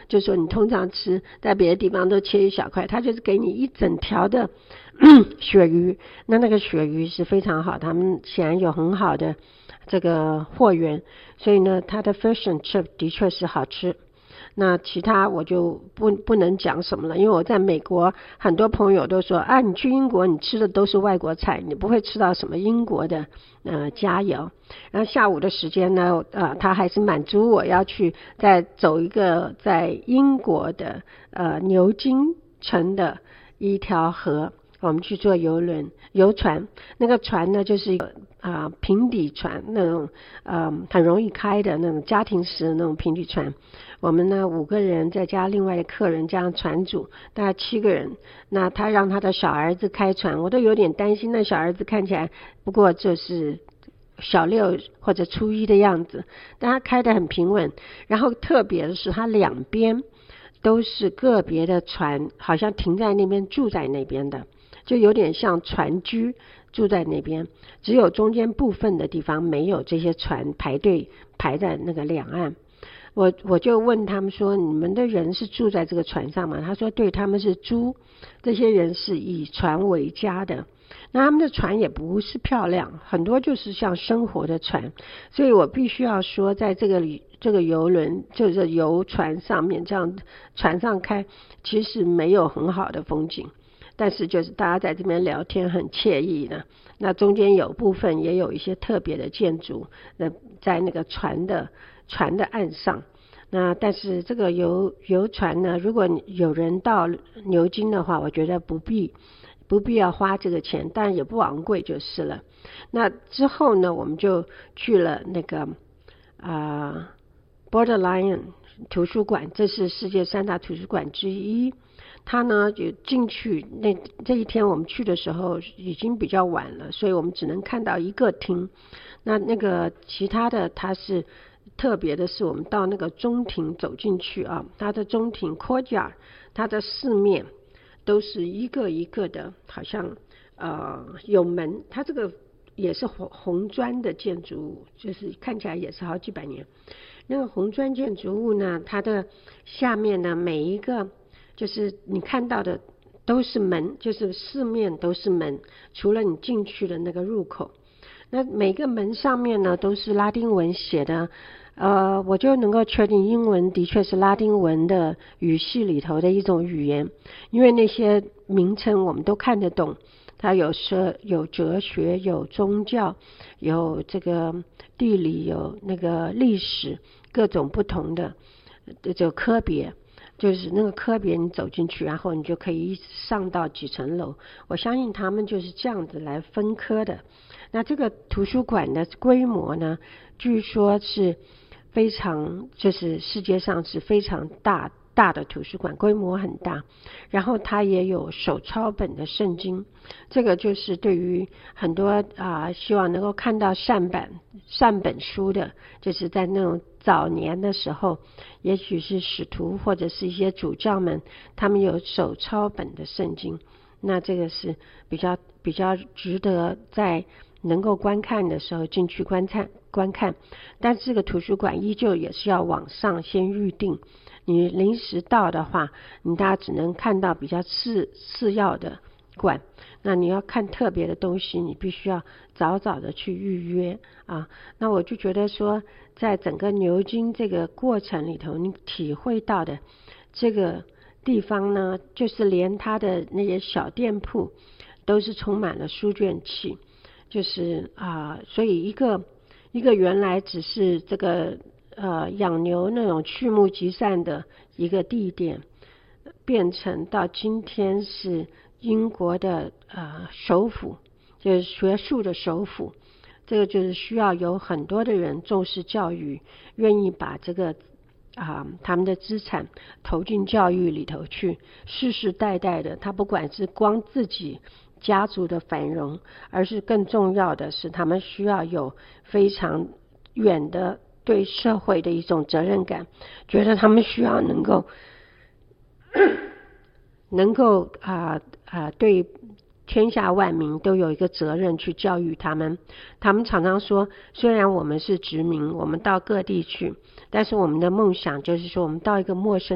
就说你通常吃在别的地方都切一小块，他就是给你一整条的鳕鱼，那个鳕鱼是非常好，他们显然有很好的这个货源，所以呢它的 fish and chip 的确是好吃。那其他我就不能讲什么了，因为我在美国很多朋友都说啊，你去英国你吃的都是外国菜，你不会吃到什么英国的佳肴。然后下午的时间呢他还是满足我要去再走一个在英国的牛津城的一条河，我们去坐游船，那个船呢就是一个平底船，那种很容易开的那种家庭式的那种平底船。我们呢5个人再加另外的客人加上船主大概7个人，那他让他的小儿子开船，我都有点担心，那小儿子看起来不过就是小6或者初1的样子，但他开得很平稳。然后特别的是他两边都是个别的船，好像停在那边住在那边的，就有点像船居住在那边，只有中间部分的地方没有这些船排队排在那个两岸。我就问他们说，你们的人是住在这个船上吗？他说对，他们是租，这些人是以船为家的。那他们的船也不是漂亮，很多就是像生活的船，所以我必须要说，在这个游轮就是游船上面这样船上开，其实没有很好的风景，但是就是大家在这边聊天很惬意的。那中间有部分也有一些特别的建筑，在那个船的岸上。那但是这个游船呢，如果有人到牛津的话，我觉得不必要花这个钱，但也不昂贵就是了。那之后呢，我们就去了那个Borderline 图书馆，这是世界3大图书馆之一。他呢就进去，这一天我们去的时候已经比较晚了，所以我们只能看到一个厅。那个其他的它是特别的是，我们到那个中庭走进去啊，它的中庭 courtyard， 它的四面都是一个一个的，好像有门，它这个也是红砖的建筑物，就是看起来也是好几百年。那个红砖建筑物呢，它的下面呢每一个就是你看到的都是门，就是四面都是门，除了你进去的那个入口。那每个门上面呢都是拉丁文写的，我就能够确定英文的确是拉丁文的语系里头的一种语言，因为那些名称我们都看得懂，它有哲学，有宗教，有这个地理，有那个历史，各种不同的这科别。就是那个科别你走进去，然后你就可以上到几层楼，我相信他们就是这样子来分科的。那这个图书馆的规模呢，据说是非常，就是世界上是非常大的图书馆，规模很大。然后它也有手抄本的圣经，这个就是对于很多希望能够看到善本书的，就是在那种早年的时候，也许是使徒或者是一些主教们，他们有手抄本的圣经，那这个是比较值得在能够观看的时候进去观看。但是这个图书馆依旧也是要网上先预定，你临时到的话，你大家只能看到比较次要的馆，那你要看特别的东西，你必须要早的去预约啊。那我就觉得说，在整个牛津这个过程里头，你体会到的这个地方呢，就是连它的那些小店铺都是充满了书卷气，就是所以一个原来只是这个养牛那种畜牧集散的一个地点，变成到今天是英国的首府，就是学术的首府。这个就是需要有很多的人重视教育，愿意把这个他们的资产投进教育里头去，世世代代的，他不管是光自己家族的繁荣，而是更重要的是他们需要有非常远的对社会的一种责任感，觉得他们需要能够对天下万民都有一个责任去教育他们。他们常常说，虽然我们是殖民，我们到各地去，但是我们的梦想就是说，我们到一个陌生